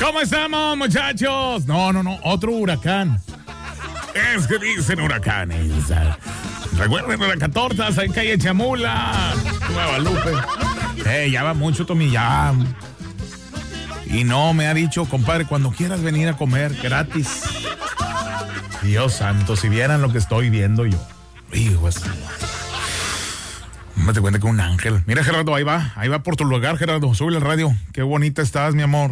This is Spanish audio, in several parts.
¿Cómo estamos, muchachos? No, otro huracán. Es que dicen huracanes. Recuerden la 14 en calle Chamula, Guadalupe. Ya va mucho, Tommy, ya. Y no, me ha dicho, compadre, cuando quieras venir a comer, gratis. Dios santo, si vieran lo que estoy viendo yo. Hijos. Me te cuenta que un ángel. Mira, Gerardo, ahí va por tu lugar, Gerardo. Sube el radio. Qué bonita estás, mi amor.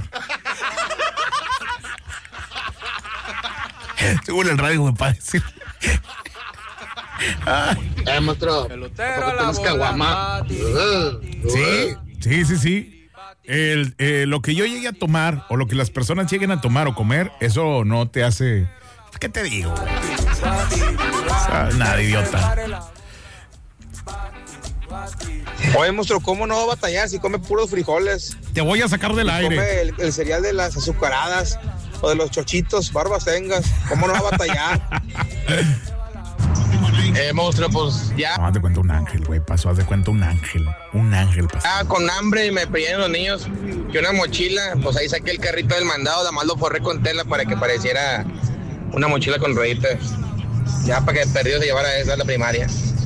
Sube el radio, me parece. Monstruo. Sí. Lo que yo llegue a tomar, o lo que las personas lleguen a tomar o comer, eso no te hace... ¿Qué te digo? Nada, idiota. Oye, monstruo, ¿cómo no va a batallar si come puros frijoles? Te voy a sacar del aire. Come el cereal de las azucaradas o de los chochitos, barbas tengas. ¿Cómo no va a batallar? Monstruo, pues ya. No, haz de cuenta un ángel, güey. Pasó, haz de cuenta un ángel. Un ángel pasó. Con hambre y me pedían los niños que una mochila. Pues ahí saqué el carrito del mandado, además lo forré con tela para que pareciera una mochila con rueditas. Ya para que el perdido se llevara esa a la primaria.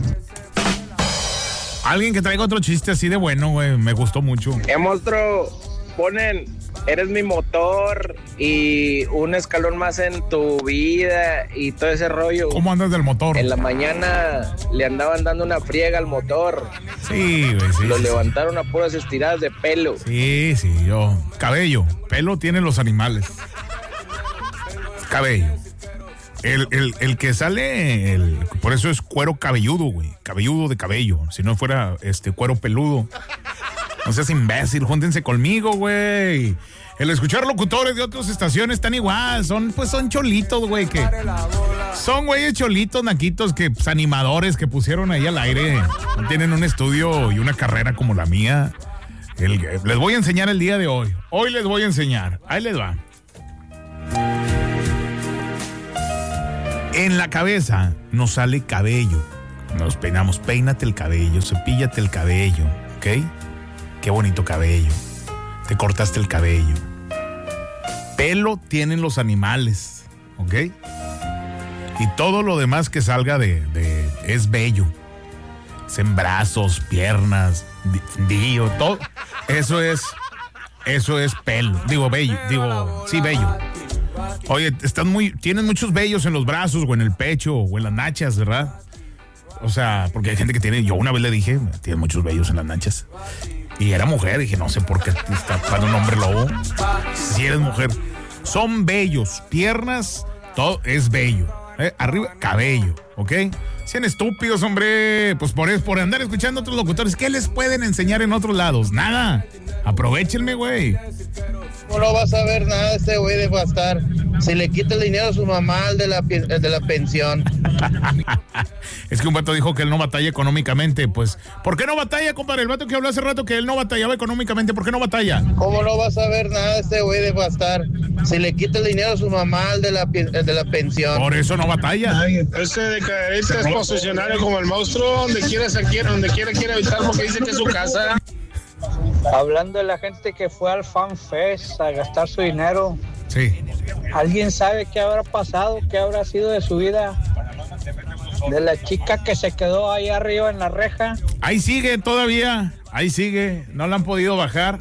Alguien que traiga otro chiste así de bueno, güey. Me gustó mucho. Monstruo, ponen, eres mi motor y un escalón más en tu vida y todo ese rollo. ¿Cómo andas del motor? En la mañana le andaban dando una friega al motor. Sí, güey, sí. Lo levantaron a puras estiradas de pelo. Sí, yo. Cabello. Pelo tienen los animales. Cabello. El que sale, por eso es cuero cabelludo, güey. Cabelludo de cabello. Si no fuera cuero peludo. No seas imbécil, júntense conmigo, güey. El escuchar locutores de otras estaciones están igual. Son cholitos, güey, que... Son güeyes cholitos, naquitos, que animadores que pusieron ahí al aire. No tienen un estudio y una carrera como la mía. Les voy a enseñar el día de hoy. Hoy les voy a enseñar. Ahí les va. En la cabeza nos sale cabello. Nos peinamos, peínate el cabello, cepíllate el cabello, ¿ok? Qué bonito cabello. Te cortaste el cabello. Pelo tienen los animales, ¿ok? Y todo lo demás que salga es bello. Es en brazos, piernas, todo. Eso es pelo. Digo, bello. Sí, bello. Oye, tienen muchos vellos en los brazos o en el pecho o en las nachas, ¿verdad? O sea, porque hay gente que tiene, yo una vez le dije, tiene muchos vellos en las nachas. Y era mujer, dije, no sé por qué está para un hombre lobo. Si eres mujer. Son vellos, piernas, todo es bello. Arriba, cabello, ¿ok? Sean estúpidos, hombre. Pues por andar escuchando a otros locutores, ¿qué les pueden enseñar en otros lados? Nada. Aprovechenme, güey. No vas a ver nada de este güey de bastar. Se le quita el dinero a su mamá, el de la pensión. Es que un vato dijo que él no batalla económicamente. Pues, ¿por qué no batalla, compadre? El vato que habló hace rato que él no batallaba económicamente, ¿por qué no batalla? ¿Cómo no vas a ver nada de este güey de bastar? Se le quita el dinero a su mamá, el de la pensión. Por eso no batalla. Ese decadente es posicionario como el monstruo, donde quiera quiere evitar porque dice que es su casa. Hablando de la gente que fue al Fan Fest a gastar su dinero. Sí. ¿Alguien sabe qué habrá pasado? ¿Qué habrá sido de su vida? De la chica que se quedó ahí arriba en la reja. Ahí sigue todavía. Ahí sigue. No la han podido bajar.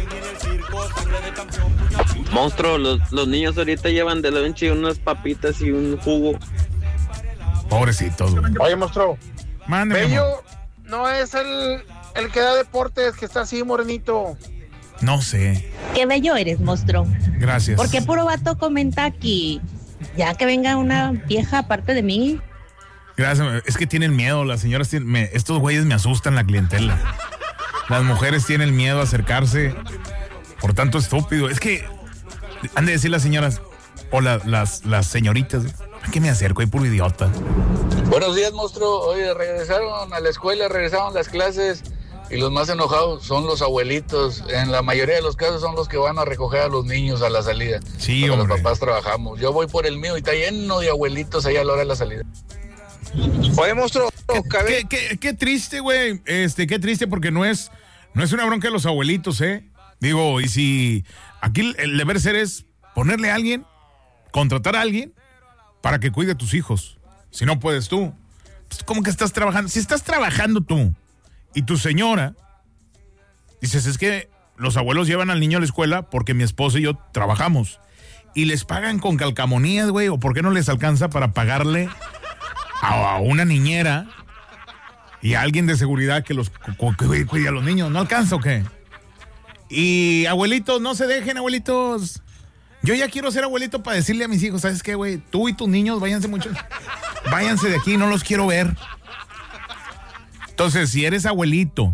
Monstruo, los niños ahorita llevan de lonche unas papitas y un jugo. Pobrecitos, güey. Oye, monstruo. Mándeme. Bello no es el que da deportes, que está así morenito. No sé. Qué bello eres, monstruo. Gracias. Porque puro vato comenta aquí. Ya que venga una vieja aparte de mí. Gracias. Es que tienen miedo. Las señoras estos güeyes me asustan la clientela. Las mujeres tienen miedo a acercarse. Por tanto, estúpido. Es que han de decir las señoras o las señoritas. ¿A qué me acerco? Hay puro idiota. Buenos días, monstruo. Oye, regresaron a la escuela, regresaron las clases y los más enojados son los abuelitos. En la mayoría de los casos son los que van a recoger a los niños a la salida. Sí, hombre. los papás trabajamos. Yo voy por el mío y está lleno de abuelitos ahí a la hora de la salida. Oye, monstruo. Qué triste, güey. Qué triste porque no es una bronca de los abuelitos, ¿eh? Digo, y si Aquí el deber ser es ponerle a alguien, contratar a alguien para que cuide a tus hijos. Si no puedes tú, pues ¿cómo que estás trabajando? Si estás trabajando tú y tu señora, dices, es que los abuelos llevan al niño a la escuela porque mi esposa y yo trabajamos. Y les pagan con calcamonías, güey, o ¿por qué no les alcanza para pagarle a una niñera y a alguien de seguridad que los cuide a los niños? ¿No alcanza o qué? Y abuelitos, no se dejen, abuelitos. Yo ya quiero ser abuelito para decirle a mis hijos, ¿sabes qué, güey? Tú y tus niños, váyanse de aquí, no los quiero ver. Entonces, si eres abuelito,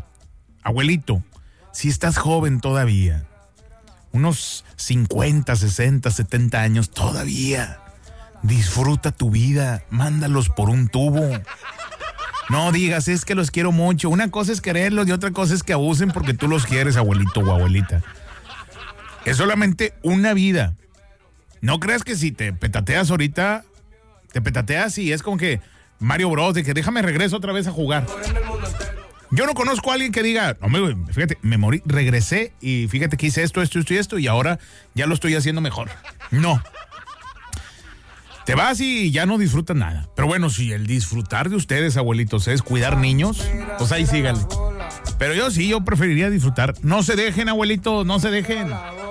si estás joven todavía, unos 50, 60, 70 años todavía, disfruta tu vida, mándalos por un tubo. No digas, es que los quiero mucho. Una cosa es quererlos y otra cosa es que abusen porque tú los quieres, abuelito o abuelita. Es solamente una vida. No creas que si te petateas ahorita, te petateas y es como que Mario Bros, de que déjame regreso otra vez a jugar. Yo no conozco a alguien que diga, no, fíjate, me morí, regresé y fíjate que hice esto y ahora ya lo estoy haciendo mejor. No. Te vas y ya no disfrutas nada. Pero bueno, si el disfrutar de ustedes, abuelitos, es cuidar niños, pues ahí síganle. Pero yo preferiría disfrutar. No se dejen, abuelitos, no se dejen.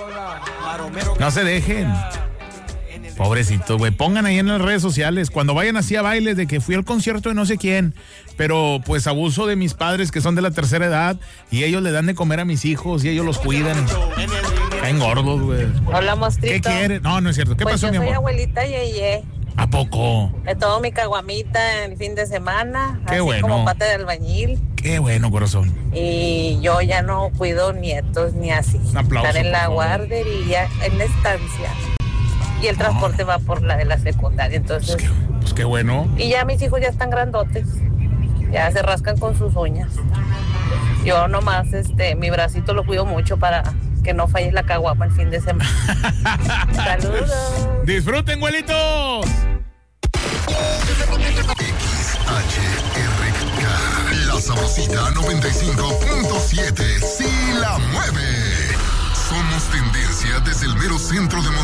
No se dejen. Pobrecitos, güey. Pongan ahí en las redes sociales, cuando vayan así a bailes de que fui al concierto de no sé quién, pero pues abuso de mis padres que son de la tercera edad y ellos le dan de comer a mis hijos y ellos los cuidan. Caen gordos, güey. Hola, mostrito. ¿Qué quieren? No es cierto. ¿Qué pasó, mi amor? Yo soy abuelita Yeye. ¿A poco? Le tomo mi caguamita el fin de semana. Qué así bueno. como pata de albañil. Qué bueno, corazón. Y yo ya no cuido nietos ni así. Un aplauso, están en la por favor. guardería, en la estancia. Y el transporte va por la de la secundaria, entonces. Pues qué bueno. Y ya mis hijos ya están grandotes. Ya se rascan con sus uñas. Yo nomás, mi bracito lo cuido mucho para que no falle la caguama el fin de semana. Saludos. ¡Disfruten, güelitos! XHRK, La Sabrosita 95.7, sí la mueve. Somos tendencia desde el mero centro de Monterrey.